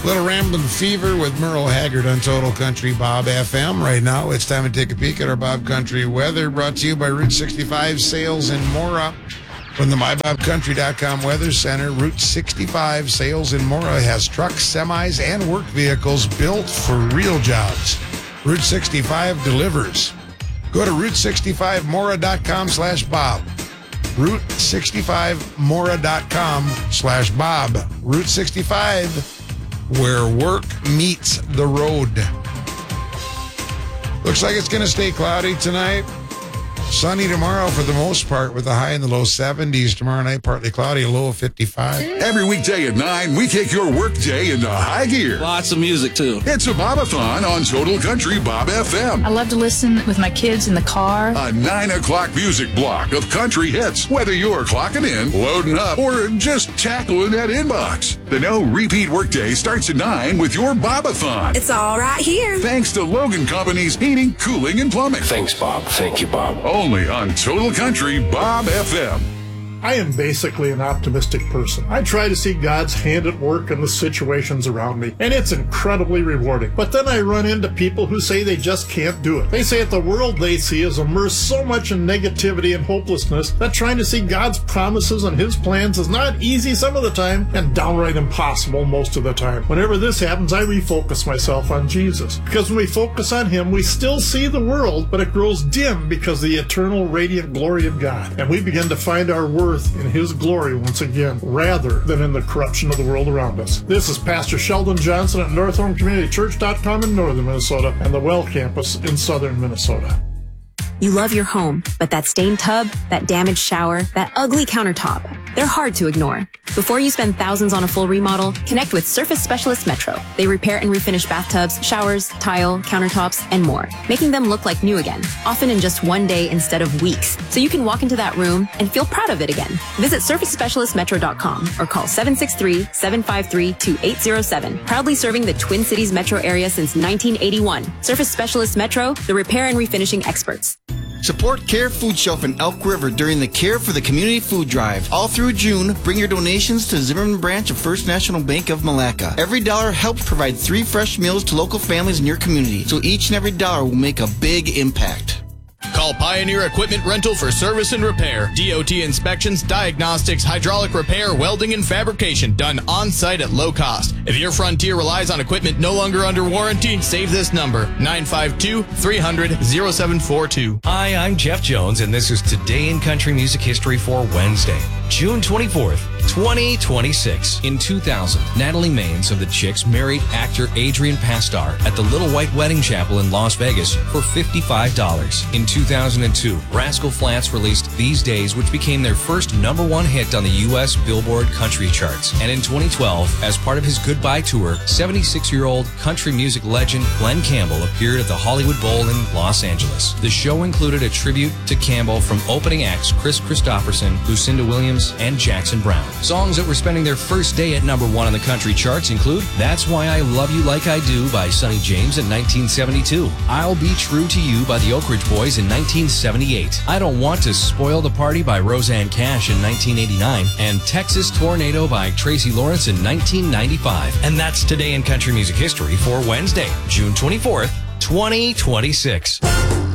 Little Ramblin' Fever with Merle Haggard on Total Country Bob FM. Right now, it's time to take a peek at our Bob Country weather, brought to you by Route 65 Sales in Mora. From the MyBobCountry.com Weather Center, Route 65 Sales in Mora has trucks, semis, and work vehicles built for real jobs. Route 65 delivers. Go to Route65Mora.com/Bob. Route65Mora.com/Bob. Route 65, where work meets the road. Looks like it's going to stay cloudy tonight. Sunny tomorrow for the most part, with a high in the low 70s. Tomorrow night, partly cloudy, a low of 55. Every weekday at 9, we take your workday into high gear. Lots of music, too. It's a Bobathon on Total Country Bob FM. I love to listen with my kids in the car. A 9 o'clock music block of country hits, whether you're clocking in, loading up, or just tackling that inbox. The no repeat workday starts at 9 with your Bobathon. It's all right here. Thanks to Logan Company's heating, cooling, and plumbing. Thanks, Bob. Thank you, Bob. Only on Total Country Bob FM. I am basically an optimistic person. I try to see God's hand at work in the situations around me, and it's incredibly rewarding. But then I run into people who say they just can't do it. They say that the world they see is immersed so much in negativity and hopelessness that trying to see God's promises and His plans is not easy some of the time and downright impossible most of the time. Whenever this happens, I refocus myself on Jesus. Because when we focus on Him, we still see the world, but it grows dim because of the eternal radiant glory of God. And we begin to find our worth in His glory once again, rather than in the corruption of the world around us. This is Pastor Sheldon Johnson at NorthHomeCommunityChurch.com in northern Minnesota and the Well Campus in southern Minnesota. You love your home, but that stained tub, that damaged shower, that ugly countertop, they're hard to ignore. Before you spend thousands on a full remodel, connect with Surface Specialist Metro. They repair and refinish bathtubs, showers, tile, countertops, and more, making them look like new again, often in just one day instead of weeks, so you can walk into that room and feel proud of it again. Visit SurfaceSpecialistMetro.com or call 763-753-2807. Proudly serving the Twin Cities metro area since 1981. Surface Specialist Metro, the repair and refinishing experts. Support Care Food Shelf in Elk River during the Care for the Community Food Drive. All through June, bring your donations to Zimmerman Branch of First National Bank of Malacca. Every dollar helps provide 3 fresh meals to local families in your community, so each and every dollar will make a big impact. Call Pioneer Equipment Rental for service and repair. DOT inspections, diagnostics, hydraulic repair, welding, and fabrication done on-site at low cost. If your Frontier relies on equipment no longer under warranty, save this number, 952-300-0742. Hi, I'm Jeff Jones, and this is Today in Country Music History for Wednesday, June 24th, 2026. In 2000, Natalie Maines of the Chicks married actor Adrian Pastar at the Little White Wedding Chapel in Las Vegas for $55. In 2002, Rascal Flatts released These Days, which became their first #1 hit on the U.S. Billboard country charts. And in 2012, as part of his goodbye tour, 76-year-old country music legend Glenn Campbell appeared at the Hollywood Bowl in Los Angeles. The show included a tribute to Campbell from opening acts Chris Christopherson, Lucinda Williams, and Jackson Browne. Songs that were spending their first day at #1 on the country charts include That's Why I Love You Like I Do by Sonny James in 1972, I'll Be True to You by the Oak Ridge Boys in 1978, I Don't Want to Spoil the Party by Roseanne Cash in 1989, and Texas Tornado by Tracy Lawrence in 1995. And that's Today in Country Music History for Wednesday, June 24th, 2026.